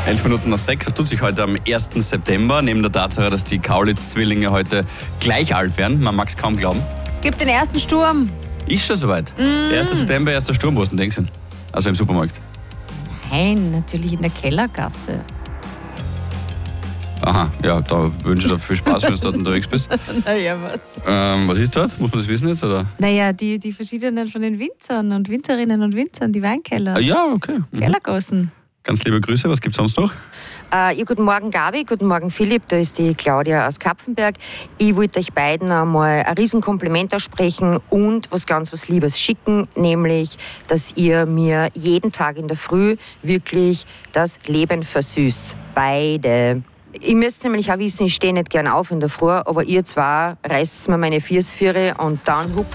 11 Minuten nach 6. Das tut sich heute am 1. September. Neben der Tatsache, dass die Kaulitz-Zwillinge heute gleich alt werden. Man mag es kaum glauben. Es gibt den ersten Sturm. Ist schon soweit. 1. September, erster Sturm, wo du denkst. Also im Supermarkt. Nein, natürlich in der Kellergasse. Aha, ja, da wünsche ich dir viel Spaß, wenn du dort unterwegs bist. Naja, was? Was ist dort? Muss man das wissen jetzt? Oder? Naja, die verschiedenen von den Winzern und Winzerinnen und Winzern, die Weinkeller. Ah, ja, okay. Kellergassen. Ganz liebe Grüße. Was gibt es sonst noch? Ja, guten Morgen Gabi, guten Morgen Philipp, da ist die Claudia aus Kapfenberg. Ich wollte euch beiden einmal ein Riesenkompliment aussprechen und was Liebes schicken, nämlich, dass ihr mir jeden Tag in der Früh wirklich das Leben versüßt. Beide. Ihr müsst nämlich auch wissen, ich stehe nicht gern auf in der Früh, aber ihr zwei reißt mir meine Füße und dann hupft